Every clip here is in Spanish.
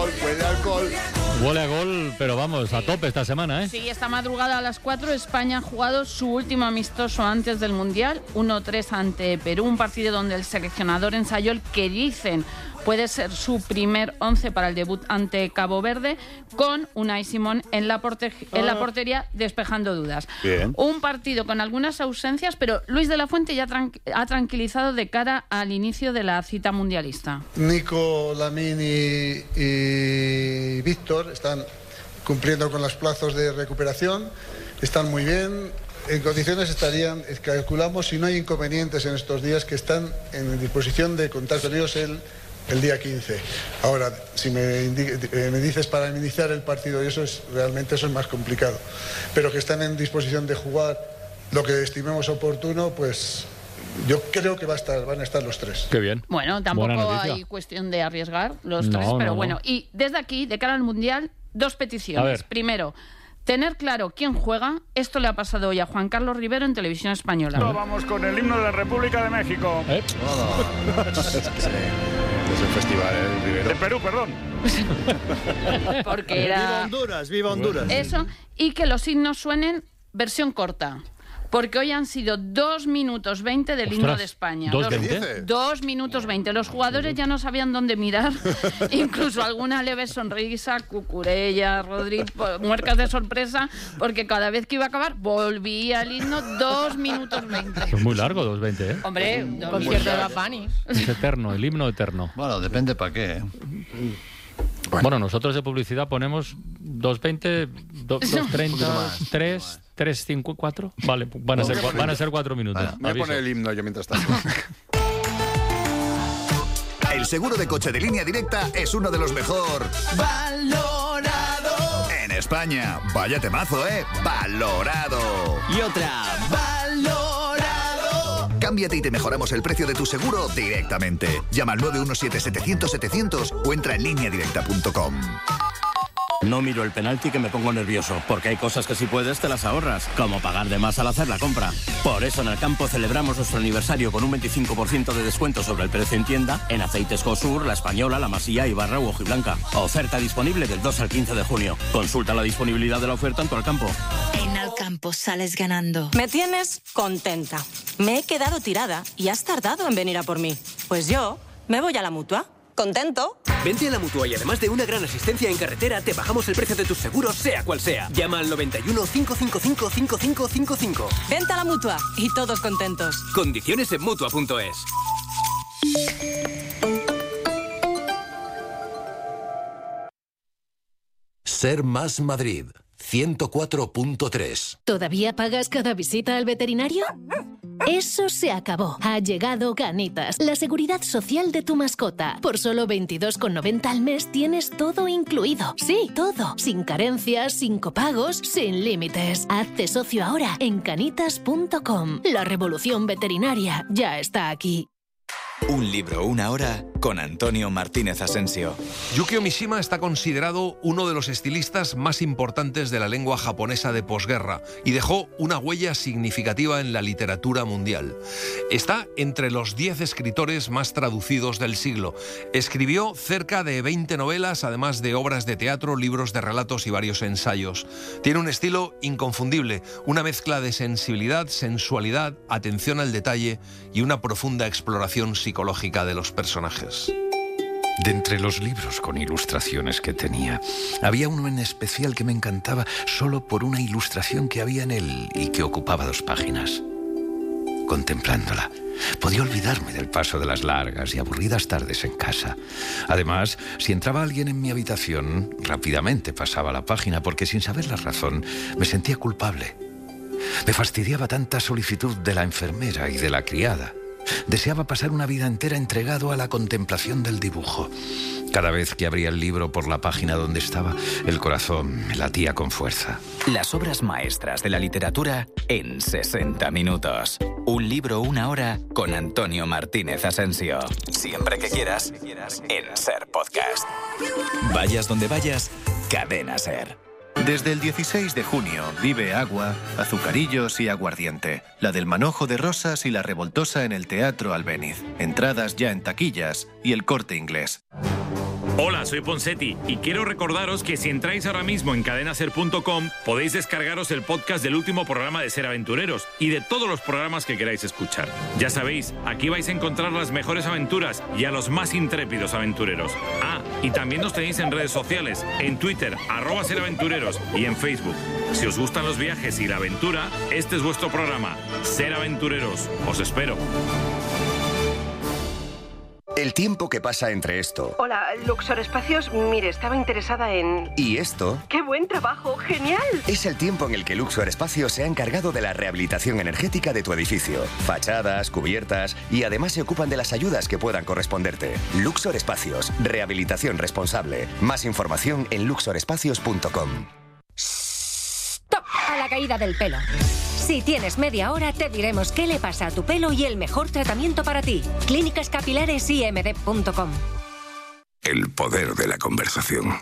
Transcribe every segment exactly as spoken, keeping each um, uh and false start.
gol, huele a alcohol. Huele a gol, pero vamos, a tope esta semana, ¿eh? Sí, esta madrugada a las cuatro España ha jugado su último amistoso antes del Mundial, uno tres ante Perú, un partido donde el seleccionador ensayó el que dicen puede ser su primer once para el debut ante Cabo Verde, con Unai Simón en la, porte- en la portería despejando dudas. Bien. Un partido con algunas ausencias, pero Luis de la Fuente ya tran- ha tranquilizado de cara al inicio de la cita mundialista. Nico, Lamine y, y Víctor están cumpliendo con los plazos de recuperación, están muy bien. En condiciones estarían, calculamos, si no hay inconvenientes en estos días, que están en disposición de contar con ellos el, el día quince. Ahora, si me, indi- me dices para iniciar el partido, y eso es realmente eso es más complicado, pero que están en disposición de jugar lo que estimemos oportuno, pues yo creo que va a estar, van a estar los tres. Qué bien. Bueno, tampoco hay cuestión de arriesgar los No, tres, pero no, bueno. no. Y desde aquí, de cara al Mundial, dos A peticiones. ver. Primero, tener claro quién juega. Esto le ha pasado hoy a Juan Carlos Rivero en Televisión Española. Vamos con el himno de la República de México. ¿Eh? Es el festival, ¿eh? Rivero. De Perú, perdón. Porque era ¡Viva Honduras! ¡Viva Honduras! eso. Y que los himnos suenen versión corta. Porque hoy han sido dos minutos veinte del himno Ostras, de España. ¿dos Dos- veinte? Dos minutos veinte. Los jugadores ya no sabían dónde mirar. Incluso alguna leve sonrisa, Cucurella, Rodri, po- muercas de sorpresa, porque cada vez que iba a acabar volvía el himno dos minutos veinte. Es muy largo, dos veinte, ¿eh? Hombre, un concierto de Bad Bunny. Es eterno, el himno eterno. Bueno, depende para qué, ¿eh? Bueno, nosotros de publicidad ponemos dos veinte, dos treinta, tres, tres cinco, cuatro. Vale, van a ser, cua- van a ser cuatro minutos. Me voy a Aviso. poner el himno yo mientras tanto. El seguro de coche de Línea Directa es uno de los mejor valorado en España. Vaya temazo, ¿eh? Valorado. Y otra, valorado. Cámbiate y te mejoramos el precio de tu seguro directamente. Llama al nueve uno siete, setecientos, setecientos o entra en línea directa punto com. No miro el penalti que me pongo nervioso, porque hay cosas que si puedes te las ahorras, como pagar de más al hacer la compra. Por eso en el campo celebramos nuestro aniversario con un veinticinco por ciento de descuento sobre el precio en tienda en aceites Cosur, La Española, La Masía, Ibarra u Hojiblanca. Oferta disponible del dos al quince de junio. Consulta la disponibilidad de la oferta en tu Alcampo. En Alcampo sales ganando. Me tienes contenta. Me he quedado tirada y has tardado en venir a por mí. Pues yo me voy a la Mutua. ¿Contento? Vente a la Mutua y además de una gran asistencia en carretera, te bajamos el precio de tus seguros, sea cual sea. Llama al noventa y uno, cinco cinco cinco, cinco cinco cinco cinco. Vente a la Mutua y todos contentos. Condiciones en Mutua punto es. Ser Más Madrid, ciento cuatro punto tres. ¿Todavía pagas cada visita al veterinario? Eso se acabó. Ha llegado Canitas, la seguridad social de tu mascota. Por solo veintidós con noventa al mes tienes todo incluido. Sí, todo. Sin carencias, sin copagos, sin límites. Hazte socio ahora en canitas punto com. La revolución veterinaria ya está aquí. Un libro, una hora, con Antonio Martínez Asensio. Yukio Mishima está considerado uno de los estilistas más importantes de la lengua japonesa de posguerra y dejó una huella significativa en la literatura mundial. Está entre los diez escritores más traducidos del siglo. Escribió cerca de veinte novelas, además de obras de teatro, libros de relatos y varios ensayos. Tiene un estilo inconfundible, una mezcla de sensibilidad, sensualidad, atención al detalle y una profunda exploración psicológica de los personajes. De entre los libros con ilustraciones que tenía, había uno en especial que me encantaba solo por una ilustración que había en él y que ocupaba dos páginas. Contemplándola, podía olvidarme del paso de las largas y aburridas tardes en casa. Además, si entraba alguien en mi habitación, rápidamente pasaba la página porque sin saber la razón me sentía culpable. Me fastidiaba tanta solicitud de la enfermera y de la criada. Deseaba pasar una vida entera entregado a la contemplación del dibujo. Cada vez que abría el libro por la página donde estaba, el corazón me latía con fuerza. Las obras maestras de la literatura en sesenta minutos. Un libro, una hora, con Antonio Martínez Asensio. Siempre que quieras, en Ser Podcast. Vayas donde vayas, Cadena Ser. Desde el dieciséis de junio vive Agua, Azucarillos y Aguardiente. La del Manojo de Rosas y la Revoltosa en el Teatro Albéniz. Entradas ya en taquillas y El Corte Inglés. Hola, soy Ponsetti y quiero recordaros que si entráis ahora mismo en cadena ser punto com podéis descargaros el podcast del último programa de Ser Aventureros y de todos los programas que queráis escuchar. Ya sabéis, aquí vais a encontrar las mejores aventuras y a los más intrépidos aventureros. Ah, y también nos tenéis en redes sociales, en Twitter, arroba Ser Aventureros y en Facebook. Si os gustan los viajes y la aventura, este es vuestro programa, Ser Aventureros. Os espero. El tiempo que pasa entre esto Hola, Luxor Espacios. Mire, estaba interesada en... y esto ¡Qué buen trabajo! ¡Genial! es el tiempo en el que Luxor Espacios se ha encargado de la rehabilitación energética de tu edificio. Fachadas, cubiertas y además se ocupan de las ayudas que puedan corresponderte. Luxor Espacios, rehabilitación responsable. Más información en luxor espacios punto com. ¡Stop! A la caída del pelo. Si tienes media hora, te diremos qué le pasa a tu pelo y el mejor tratamiento para ti. Clínicas Capilares I M D punto com. El poder de la conversación.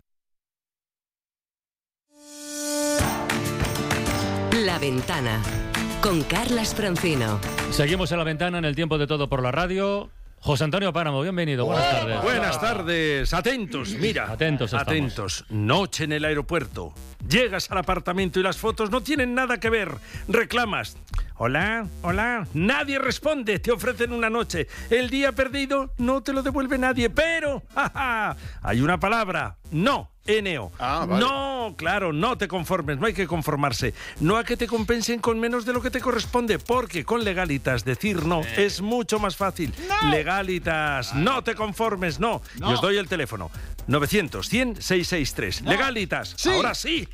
La Ventana, con Carlas Francino. Seguimos en La Ventana en el tiempo de Todo por la Radio. José Antonio Páramo, bienvenido, buenas tardes. Buenas tardes, atentos, mira. Atentos estamos. Atentos, noche en el aeropuerto. Llegas al apartamento y las fotos no tienen nada que ver. Reclamas. Hola, hola. Nadie responde, te ofrecen una noche. El día perdido no te lo devuelve nadie, pero jaja, hay una palabra, no. N O. Ah, vale. No, claro, no te conformes, no hay que conformarse. No a que te compensen con menos de lo que te corresponde, porque con Legalitas decir no eh. es mucho más fácil. No. Legalitas, ah. no te conformes, no. no. Y os doy el teléfono. novecientos, cien, seiscientos sesenta y tres. No. Legalitas, sí. Ahora sí.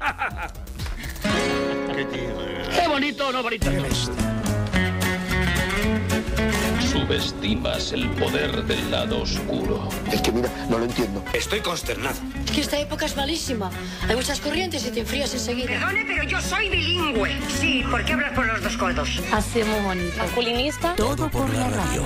Qué, tío, Qué bonito, no bonito. Subestimas el poder del lado oscuro. Es que mira, no lo entiendo. Estoy consternado. Es que esta época es malísima. Hay muchas corrientes y te enfrías enseguida. Perdone, pero yo soy bilingüe. Sí, ¿por qué hablas por los dos codos? Hace muy bonito. Masculinista. Todo por la radio.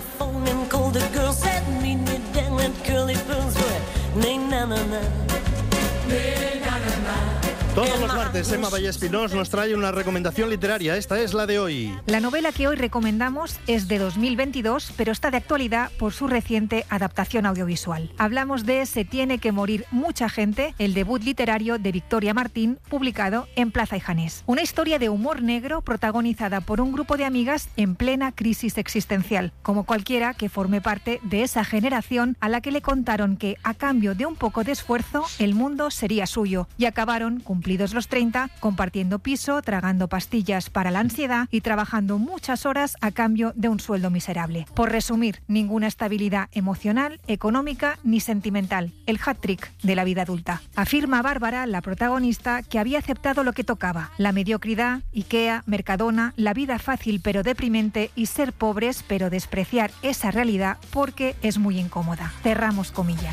Todos los martes, Emma Vallespinós nos trae una recomendación literaria. Esta es la de hoy. La novela que hoy recomendamos es de dos mil veintidós, pero está de actualidad por su reciente adaptación audiovisual. Hablamos de Se tiene que morir mucha gente, el debut literario de Victoria Martín, publicado en Plaza y Janés. Una historia de humor negro protagonizada por un grupo de amigas en plena crisis existencial, como cualquiera que forme parte de esa generación a la que le contaron que, a cambio de un poco de esfuerzo, el mundo sería suyo, y acabaron cumplidos los treinta, compartiendo piso, tragando pastillas para la ansiedad y trabajando muchas horas a cambio de un sueldo miserable. Por resumir, ninguna estabilidad emocional, económica ni sentimental. El hat-trick de la vida adulta. Afirma Bárbara, la protagonista, que había aceptado lo que tocaba. La mediocridad, Ikea, Mercadona, la vida fácil pero deprimente y ser pobres pero despreciar esa realidad porque es muy incómoda. Cerramos comillas.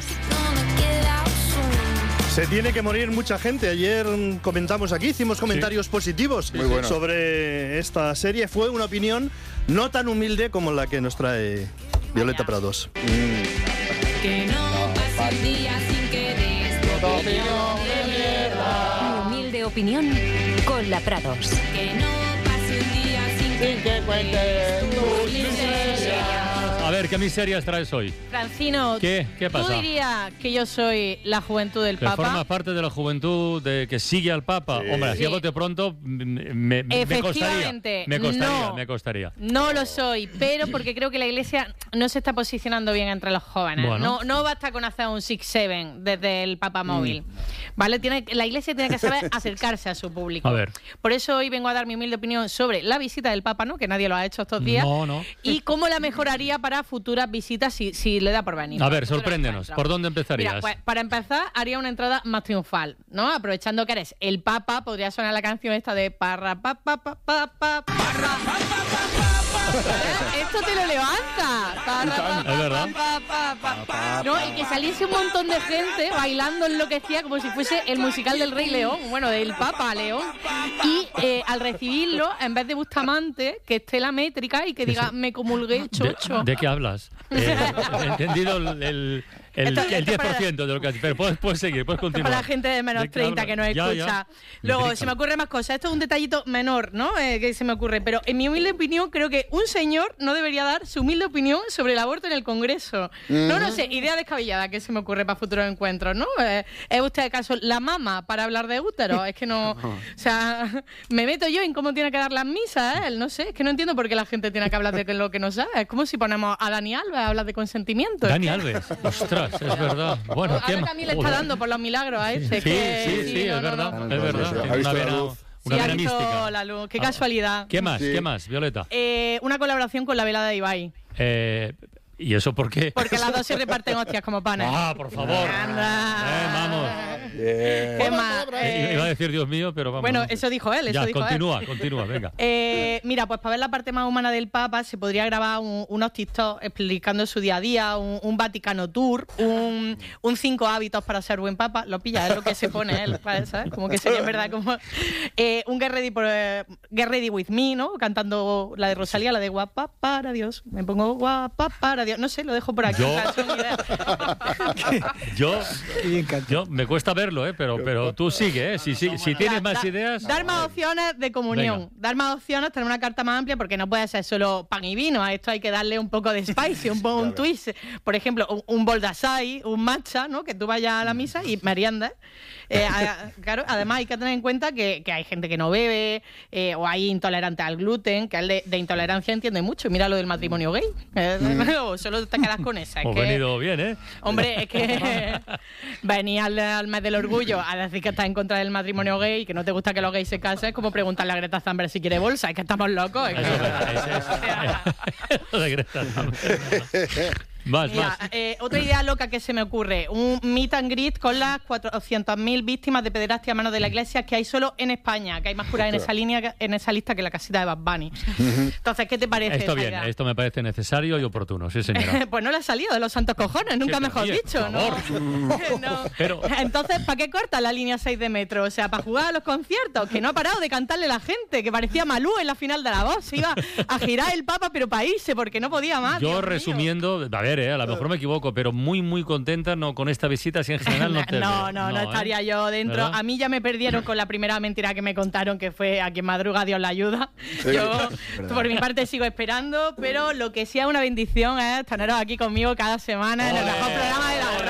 Se tiene que morir mucha gente. Ayer comentamos aquí, hicimos comentarios sí. positivos Muy bueno. sobre esta serie. Fue una opinión no tan humilde como la que nos trae Violeta Vaya. Prados. Mm. Que no pase un día sin que des tu opinión de mierda. Mi humilde opinión con la Prados. Que no pase un día sin que, que cuentes tu miseria. A ver, ¿qué miserias traes hoy? Francino, ¿Qué? ¿Qué pasa? ¿Tú dirías que yo soy la juventud del Papa? ¿Formas parte de la juventud de que sigue al Papa? Sí. Hombre, así a bote pronto me, me, me costaría. Me costaría, no, me costaría. No lo soy, pero porque creo que la Iglesia no se está posicionando bien entre los jóvenes. Bueno. No, no basta con hacer un six seven desde el Papa móvil. Mm. ¿Vale? Tiene, la Iglesia tiene que saber acercarse a su público. A ver. Por eso hoy vengo a dar mi humilde opinión sobre la visita del Papa, ¿no? Que nadie lo ha hecho estos días. No, no. Y cómo la mejoraría para futuras visitas si, si le da por venir. A ver, sorpréndenos. ¿Por dónde empezarías? Mira, pues, para empezar, haría una entrada más triunfal, ¿no? Aprovechando que eres el Papa, podría sonar la canción esta de parra pa pa pa pa pa parra pa pa pa pa. Esto te lo levanta. Parra, pa, pa, es verdad. Pa, pa, pa, pa. No, y que saliese un montón de gente bailando enloquecida como si fuese el musical del Rey León, bueno, del Papa León. Y eh, al recibirlo, en vez de Bustamante, que esté la métrica y que diga, me comulgué chocho. ¿De, de qué hablas? Eh, he entendido el, el, El, Esto- el esto diez por para- ciento de lo que has dicho. Pero puedes, puedes seguir, puedes continuar. Para la gente de menos Sí, claro, treinta que nos ya, escucha. ya. Luego, Explícalo. se me ocurren más cosas. Esto es un detallito menor, ¿no? Eh, que se me ocurre. Pero en mi humilde opinión, creo que un señor no debería dar su humilde opinión sobre el aborto en el Congreso. No, no sé, idea descabellada que se me ocurre para futuros encuentros, ¿no? Eh, ¿Es usted acaso la mama para hablar de útero? Es que no... O sea, me meto yo en cómo tiene que dar las misas, ¿eh? No sé, es que no entiendo por qué la gente tiene que hablar de lo que no sabe. Es como si ponemos a Dani Alves a hablar de consentimiento. Dani Es que- Alves, ostras, es verdad. Bueno, Ahora ¿qué que más? a mí le está dando por los milagros a este. Sí, que, sí, sí, no, es no, verdad, no. es verdad. ¿Ha Tiene visto una la vena, luz? una Sí, ha vena visto mística. la luz. Qué casualidad. ¿Qué más? Sí. ¿Qué más, Violeta? Eh, una colaboración con la velada de Ibai. Eh, ¿Y eso por qué? Porque las dos se reparten hostias como panes. Ah, por favor. Anda. Eh, vamos. ¿Qué más? Eh, Eh, Iba a decir Dios mío, pero vamos. bueno, eso dijo él, eso Ya, dijo continúa, él. continúa, venga. Eh, mira, pues para ver la parte más humana del Papa se podría grabar un- unos TikTok explicando su día a día, un, un Vaticano Tour, un, un cinco hábitos para ser buen Papa. Lo pilla, es lo que se pone él, ¿sabes? Como que sería en verdad como... Eh, un Get Ready, por, eh, Get Ready With Me, ¿no? Cantando la de Rosalía, la de guapa para Dios. Me pongo guapa para Dios. No sé, lo dejo por aquí. Yo- claro, son ideas. Yo, yo me cuesta verlo, ¿eh? pero, pero tú sigue, ¿eh? Si, si, si tienes Da- más da- ideas. Dar más opciones de comunión. Venga. Dar más opciones, tener una carta más amplia, porque no puede ser solo pan y vino. A esto hay que darle un poco de spicy, un, po- un twist. Por ejemplo, un, un bol de açaí, un matcha, ¿no? Que tú vayas a la misa y meriendas. Eh, a- claro, además hay que tener en cuenta que, que hay gente que no bebe eh, o hay intolerantes al gluten, que él de, de intolerancia entiende mucho. Mira lo del matrimonio gay. Eh, o solo te quedas con esa. Es Hemos que- venido bien, ¿eh? Hombre, es que venir al, al mes del orgullo a decir que estás en contra del matrimonio gay y que no te gusta que los gays se casen es como preguntarle a Greta Thunberg si quiere bolsa. Es que estamos locos. Es que- Eso es verdad, es- es- Lo de Greta Thunberg. Más, Mira, más. eh, otra idea loca que se me ocurre, un meet and greet con las cuatrocientas mil víctimas de pederastia a manos de la iglesia que hay solo en España, que hay más curas en esa línea, que- en esa lista que la casita de Bad Bunny. Entonces, ¿qué te parece Esto esa bien, idea? esto me parece necesario y oportuno, sí señora. Pues no le ha salido de los santos cojones, nunca Sí, mejor también, dicho, por ¿no? favor. No. Pero- Entonces, ¿para qué corta la línea seis de metro? O sea, para jugar a los conciertos, que no ha parado de cantarle la gente, que parecía Malú en la final de La Voz. Se iba a girar el Papa, pero para irse, porque no podía más. Yo Dios mío. resumiendo, a ver, eh, a lo mejor me equivoco, pero muy, muy contenta no con esta visita, si en general no te No, veo. no, no ¿eh? estaría yo dentro. ¿Verdad? A mí ya me perdieron con la primera mentira que me contaron, que fue a quien madruga Dios la ayuda. Sí. Yo, Verdad. por mi parte, sigo esperando, pero lo que sí es una bendición es teneros aquí conmigo cada semana en el mejor programa de la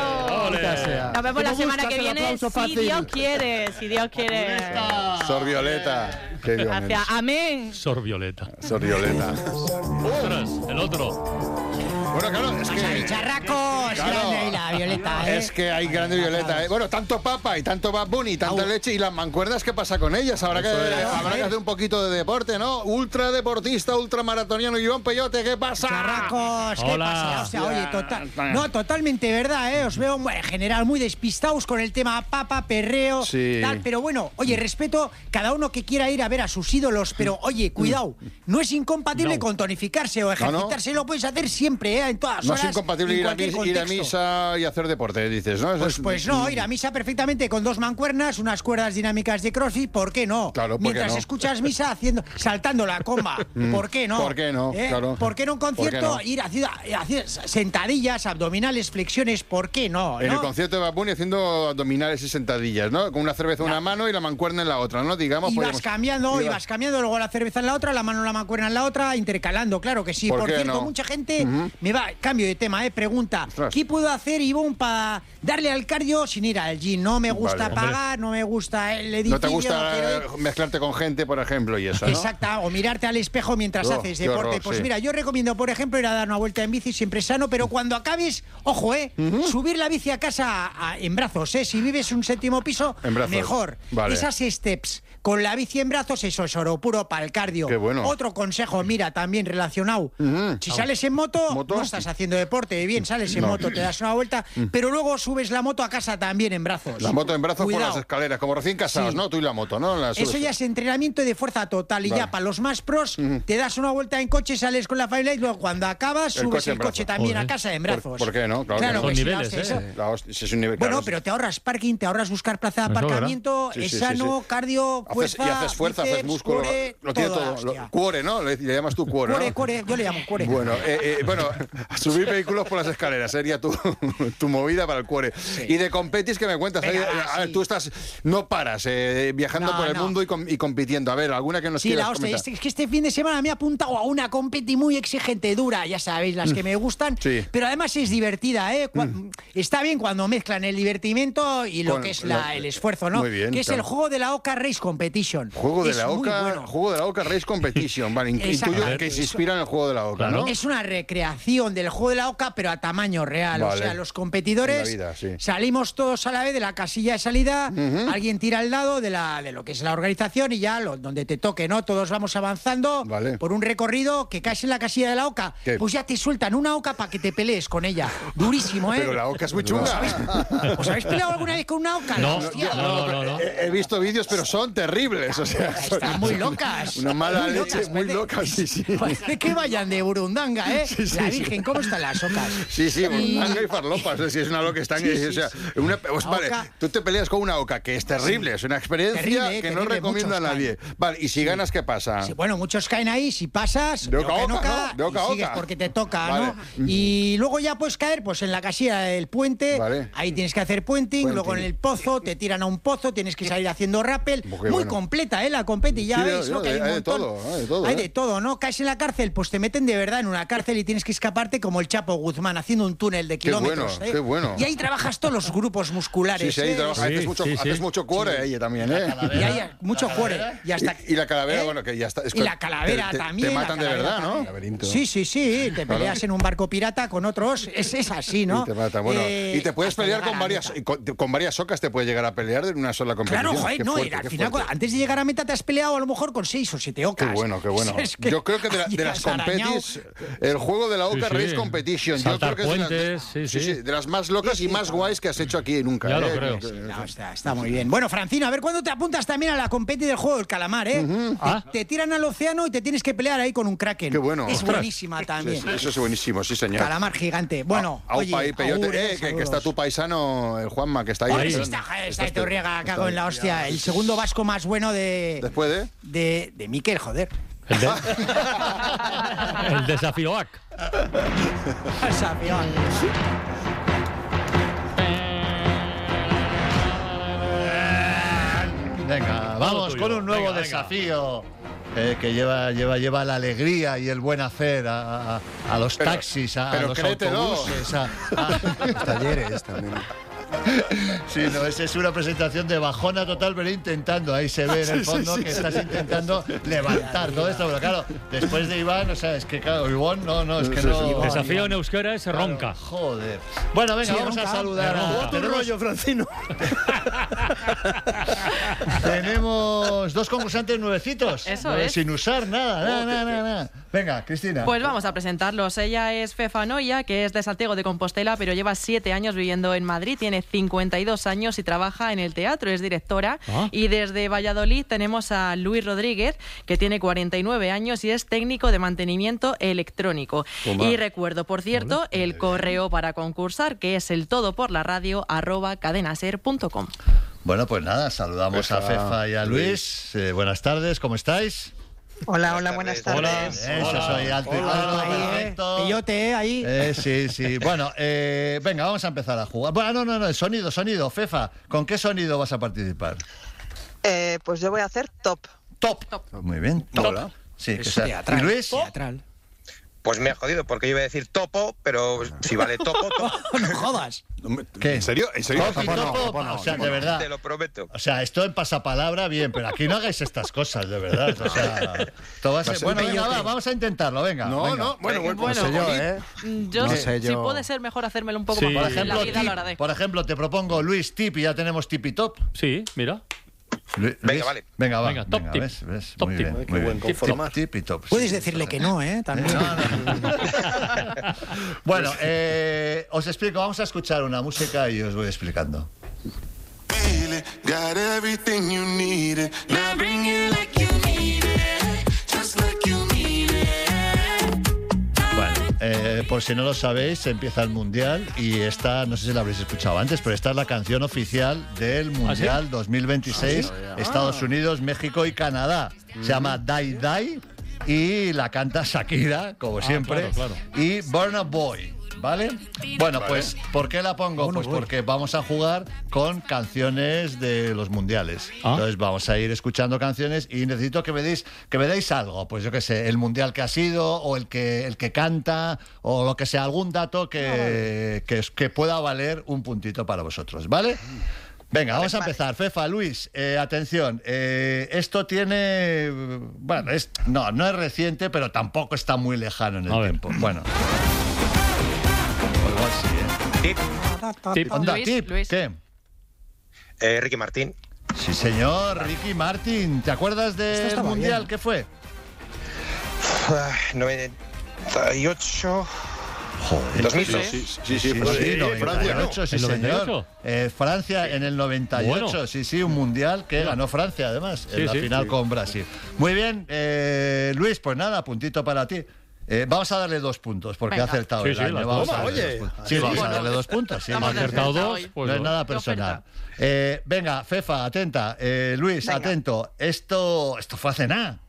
radio. Nos vemos la semana que viene, si Dios quiere, si Dios quiere. Sor Violeta. Qué Dios mío. Gracias. Amén. Sor Violeta. Sor Violeta. Ostras, el otro. Bueno, claro, es que... Bicharraco, es Claro. grande ahí la Violeta, ¿eh? Es que hay grande Violeta, ¿eh? Bueno, tanto papa y tanto Bad Bunny y tanta leche y las mancuernas, ¿qué pasa con ellas? Habrá que, Eso es. habrá que hacer un poquito de deporte, ¿no? Ultra deportista, ultramaratoniano, Iván Peyote, ¿qué pasa? Charracos, ¿qué Hola. pasa? O sea, oye, Ya. total, no, totalmente verdad, ¿eh? Os veo en general muy despistados con el tema papa, perreo, Sí. tal, pero bueno, oye, respeto cada uno que quiera ir a ver a sus ídolos, pero oye, cuidado, no es incompatible No. con tonificarse o no. ejercitarse, lo puedes hacer siempre, ¿eh? En todas No horas, es incompatible en ir a, cualquier mis- ir a contexto. misa y hacer deporte, dices, ¿no? Eso Pues, es- pues no, ir a misa perfectamente con dos mancuernas, unas cuerdas dinámicas de CrossFit, ¿por qué no? Claro, ¿por qué Mientras no? escuchas misa haciendo, saltando la comba, Mm. ¿por qué no? ¿Por qué no? ¿Eh? Claro. ¿Por qué no un ¿Por qué concierto no? ir haciendo, hacer sentadillas, abdominales, flexiones, ¿por qué no? En ¿no? el concierto de Bad Bunny haciendo abdominales y sentadillas, ¿no? Con una cerveza en una mano y la mancuerna en la otra, ¿no? Digamos, Y vas podemos- cambiando, y Ibas- vas cambiando, luego la cerveza en la otra, la mano en la mancuerna en la otra, intercalando, claro que sí. ¿Por Por, qué cierto, no? mucha gente Ujú. me va, cambio de tema, eh, pregunta, Ostras. ¿qué puedo hacer, Ivonne, para darle al cardio sin ir al gym? No me gusta Vale. pagar, no me gusta el edificio. ¿No te gusta quiero ir- eh, mezclarte con gente, por ejemplo, y eso, ¿no? Exacta, o mirarte al espejo mientras Oh, haces qué deporte. horror, pues sí. mira, yo recomiendo, por ejemplo, ir a dar una vuelta en bici, siempre sano, pero cuando acabes, ojo, ¿eh? Subir la bici a casa a- a- en brazos, ¿eh? Si vives un séptimo piso, En brazos. mejor. Vale. Esas steps con la bici en brazos, eso es oro puro para el cardio. Qué bueno. Otro consejo, mira, también relacionado. Si sales en moto, no estás haciendo deporte, bien, sales en No. moto, te das una vuelta, pero luego subes la moto a casa también en brazos. La moto en brazos por Cuidado. las escaleras, como recién casados, Sí. ¿no? Tú y la moto, ¿no? La Eso subes. ya es entrenamiento de fuerza total y Vale. ya para los más pros te das una vuelta en coche, sales con la familia y luego cuando acabas El subes coche el en coche brazos. también Joder. a casa en ¿Por- brazos. ¿Por qué no? Claro, Claro que que no. sí, niveles, la- ¿eh? eso- La hostia, ese es un nivel, Bueno, claro, pero te ahorras parking, te ahorras buscar plaza de Eso, ¿verdad? aparcamiento, Sí, es sí, sí, sano, sí. cardio, Haces- fuerza, y haces fuerza, haces bíceps, músculo, core, lo tiene toda todo. la Lo- hostia. cuore, ¿no? Le, le llamas tú cuore, Core, ¿no? core, yo le llamo core. Bueno, eh, eh, bueno, A subir vehículos por las escaleras sería tu, tu movida para el cuore. Sí. Y de competis, que me cuentas? Venga, Ahí, a ver, sí. Tú estás, no paras, eh, viajando no, por el no. mundo y, com, y compitiendo. A ver, ¿alguna que nos sí, quieras la hostia, comentar? Es que este fin de semana me he apuntado a una competi muy exigente, dura, ya sabéis, las que me gustan. Sí. Pero además es divertida, ¿eh? Mm. Está bien cuando mezclan el divertimento y lo Con, que es la, la, el esfuerzo, ¿no? Muy bien. Que es el juego de la Oca Race Competition. Juego de es la Oca, bueno. juego de la Oca Race Competition. Vale, intuyo que se inspira en el juego de la Oca, ¿no? Es una recreación del juego de la Oca, pero a tamaño real. Vale. O sea, los competidores vida, sí. salimos todos a la vez de la casilla de salida, uh-huh. alguien tira el dado de, la, de lo que es la organización y ya lo, donde te toque, ¿no? Todos vamos avanzando vale. por un recorrido que caes en la casilla de la Oca. ¿Qué? Pues ya te sueltan una Oca para que te pelees con ella. Durísimo, ¿eh? Pero la Oca es muy chunga. ¿Os habéis, ¿os habéis peleado alguna vez con una Oca? No, Hostia, no, no, no, no. He, he visto vídeos, pero son terribles. O sea, están muy locas. Una mala muy leche, locas, muy locas, sí, sí. Parece que vayan de Burundanga, ¿eh? Sí, sí, la Virgen, ¿cómo están las Ocas? Sí, sí, Burundanga y, y farlopas. Si es una loca, están. Sí, sí, o sea, sí. Una, pues, vale, tú te peleas con una Oca, que es terrible, sí. es una experiencia terrible, que terrible, no recomiendo a nadie. Caen. Vale, y si sí. ganas, ¿qué pasa? Sí, bueno, muchos caen ahí, si pasas, de Oca a Oca, Oca, ¿no? De Oca a Oca. Sigues porque te toca, vale. ¿no? Y luego ya puedes caer pues en la casilla del puente, vale. ahí tienes que hacer puenting, puenting, luego en el pozo, te tiran a un pozo, tienes que salir haciendo rappel. Muy bueno. completa, ¿eh? La competi, ya sí, veis, ¿no? Que hay un montón. De todo, hay de todo, hay ¿eh? de todo, ¿no? Caes en la cárcel, pues te meten de verdad en una cárcel y tienes que escaparte como el Chapo Guzmán, haciendo un túnel de kilómetros. Qué bueno, ¿eh? qué bueno. Y ahí trabajas todos los grupos musculares. Sí, sí, ahí ¿eh? trabajas, sí, haces mucho, sí, sí. haces mucho cuore sí. ahí también, ¿eh? Y hay mucho cuore. Y, hasta, y, y la calavera, ¿eh? bueno, que ya está. Es y la calavera te, te, también. Te matan de verdad, ¿no? También. Sí, sí, sí. Te peleas claro. en un barco pirata con otros. Es, es así, ¿no? Y te matan. Bueno, eh, y te puedes pelear con varias, con, con varias ocas, te puedes llegar a pelear de una sola competición. Claro, joder, no, fuerte, al final, fuerte. antes de llegar a meta te has peleado a lo mejor con seis o siete ocas. Qué bueno, qué bueno. Es que Yo creo que de, la, de las competis, el juego de la Oca sí, sí. Race Competition, Saltar yo creo que puentes, es una, sí, sí. Sí, sí, de las más locas sí, sí, y más guays que has hecho aquí nunca. Ya ¿eh? lo creo. Sí, no, está, está muy bien. Bueno, Francino, a ver cuándo te apuntas también a la competi del juego del calamar, ¿eh? Uh-huh. te, ¿Ah? te tiran al océano y te tienes que pelear ahí con un kraken. Qué bueno. Es buenísima también. Sí, eso es buenísimo, sí, señor. Calamar gigante. Bueno, a, a oye, país, peyote, eh, que, que está tu paisano, el Juanma, que está ahí. ahí. Está, está de Torriega, cago en la hostia. El segundo vasco más bueno de... ¿Después de? De, de Miquel, joder. El, de... el desafío A C. Desafío A C. Venga, vamos con un nuevo venga, desafío venga. Eh, que lleva, lleva, lleva la alegría y el buen hacer a, a, a los pero, taxis, a, pero a los autobuses, a, a... talleres también. Sí, no, es, es una presentación de bajona total, pero intentando, ahí se ve en el fondo sí, sí, que sí, estás sí. intentando levantar todo esto, pero claro, después de Iván, o sea, es que claro, Iván, no, no, es que no... El desafío en euskera es claro, ronca. Joder. Bueno, venga, sí, vamos ronca, a saludar a... Tu rollo, Francino. Tenemos dos concursantes nuevecitos. Eso eh, es. Sin usar nada, nada, nada, nada, nada. Venga, Cristina. Pues vamos a presentarlos. Ella es Fefa Noia, que es de Santiago de Compostela, pero lleva siete años viviendo en Madrid, tiene cincuenta y dos años y trabaja en el teatro, es directora. ¿Ah? Y desde Valladolid tenemos a Luis Rodríguez, que tiene cuarenta y nueve años y es técnico de mantenimiento electrónico. Toma. Y recuerdo, por cierto, ¿Vale? el correo para concursar, que es el todo por la radio arroba cadenaser punto com. Bueno, pues nada, saludamos Fefa, a Fefa y a Luis. Eh, buenas tardes, ¿cómo estáis? Hola, hola, buenas tardes. Hola, eso hola. soy alto y claro, perfecto. Pillote, ahí. Eh, sí, sí. Bueno, eh, venga, vamos a empezar a jugar. Bueno, no, no, no, el sonido, sonido. Fefa, ¿con qué sonido vas a participar? Eh, pues yo voy a hacer top. Top. top. Muy bien, top. Hola. Sí, que sea. Teatral. ¿Y Luis? Teatral. Pues me ha jodido, porque yo iba a decir topo, pero si vale topo, topo. No jodas. ¿Qué? ¿En serio? ¿En serio? Topo, topo, topo, topo, no, o sea, de verdad. Te lo prometo. O sea, esto en pasapalabra, bien, pero aquí no hagáis estas cosas, de verdad. O sea, todo va a ser... Bueno, venga, va, vamos a intentarlo, venga. No, venga. no, bueno, bueno, bueno, no sé yo, ¿eh? Yo, no sé yo. Si puede ser mejor hacérmelo un poco sí. más por ejemplo, la vida, tip, lo hará de. Por ejemplo, te propongo Luis Tip y ya tenemos Tip y Top. Sí, mira. Luis, venga, vale. Venga, va. Venga, top venga, tip. ¿ves? ¿Ves? Top muy tip. bien, Muy muy buen bien. conformar. Tip, tip y top. Puedes sí, decirle sí. que no, ¿eh? También. No, no. Bueno, eh, os explico. Vamos a escuchar una música y os voy explicando. Bueno, eh, por si no lo sabéis, empieza el Mundial y esta, no sé si la habréis escuchado antes, pero esta es la canción oficial del Mundial ¿Ah, sí? dos mil veintiséis, ¿Ah, sí? Estados Unidos, México y Canadá. Se llama Die Die. y la canta Shakira, como Ah, siempre, claro, claro. y Burna Boy. ¿Vale? Bueno, Vale. pues, ¿por qué la pongo? Bueno, Pues bueno. porque vamos a jugar con canciones de los mundiales. Ah. Entonces vamos a ir escuchando canciones y necesito que me deis, que me deis algo. Pues yo qué sé, el mundial que ha sido, o el que, el que canta, o lo que sea, algún dato que, que, que pueda valer un puntito para vosotros, ¿vale? Venga, vamos a empezar. Fefa, Luis, eh, atención. Eh, esto tiene... Bueno, es, no, no es reciente, pero tampoco está muy lejano en A el ver. tiempo. Bueno. O igual sí, ¿eh? Tip. Tip. Onda, Luis, tip. Luis. ¿Qué? Eh, Ricky Martín. Sí, señor, Ricky Martin. ¿Te acuerdas Esto del estaba mundial? bien. ¿Qué fue? Ah, noventa y ocho. Joder. dos mil Sí, seis. Sí, sí, sí, Sí, Francia, sí, ¿no? Francia, ¿no? noventa y ocho, sí, ¿El noventa y señor. ocho? Eh, Francia en el noventa y ocho, Bueno. sí, sí, un mundial que ganó Francia, además, Sí, en la sí, final sí. con Brasil. Muy bien, eh, Luis, pues nada, puntito para ti. Eh, vamos a darle dos puntos, porque Venga. ha acertado Sí, el sí, año. las Vamos dos. a darle Oye. dos puntos. Sí, Sí, vamos a bueno. darle dos puntos, sí. Estamos No ¿Ha acertado acertado dos? hoy. Pues es dos. nada Qué personal. oferta. Eh, venga, Fefa, atenta. Eh, Luis, Venga. atento. Esto, esto fue hace nada.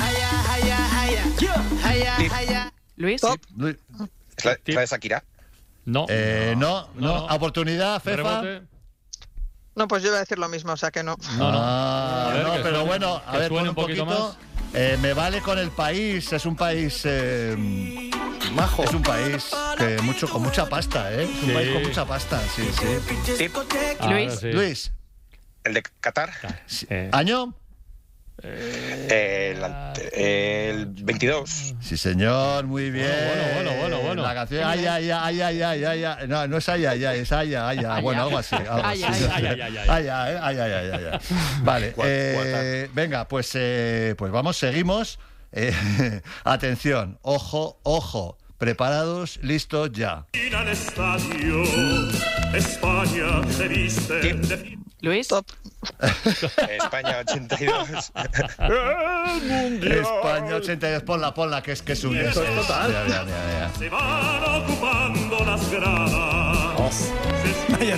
Luis. Top. Luis, ¿Es la, es la de Shakira? No. eh, no, no, No, no. Oportunidad, Fefa. Rebote. No, pues yo iba a decir lo mismo, o sea que no. No, no. Ah, A ver, no, que pero suene- bueno, a que ver, suene pon un un poquito poquito. más. Eh, me vale con el país, es un país eh, Majo. es un país que mucho con mucha pasta, ¿eh? Es un Sí. país con mucha pasta, sí, sí. Tip. Ah, Luis. sí. Luis, El de Qatar. Eh, ¿año? El, ante- el veintidós. Sí, señor, muy bien. bueno, bueno, bueno, bueno. La canción, ay, ay, ay, ay, ay, ay, ay, no, no es ay, ay, ay, es ay, ay, ay, bueno, algo así. Algo Ay, así. ay, ay, ay, ay. Ay, ay, ay, ay, ay, ay, ay. Vale, Cuat- eh, venga, pues, eh, pues vamos, seguimos. Eh, atención, ojo, ojo, preparados, listos, ya. Al estadio, España se viste de Luis. Top. España ochenta y dos. el mundial. España ochenta y dos, ponla, ponla, que es que es un... Es, es- mira, mira, mira, mira. Se van ocupando las gradas.